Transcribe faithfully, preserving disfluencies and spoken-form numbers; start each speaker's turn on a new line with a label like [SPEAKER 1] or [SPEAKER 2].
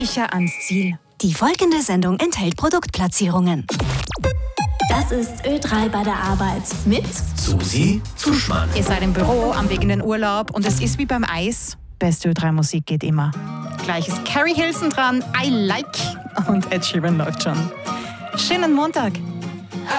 [SPEAKER 1] Sicher ans Ziel.
[SPEAKER 2] Die folgende Sendung enthält Produktplatzierungen.
[SPEAKER 3] Das ist Ö drei bei der Arbeit mit
[SPEAKER 4] Susi Zuschmann.
[SPEAKER 1] Ihr seid im Büro am Weg in den Urlaub und es ist wie beim Eis. Beste Ö drei Musik geht immer. Gleich ist Carrie Hilson dran, I Like, und Ed Sheeran läuft schon. Schönen Montag.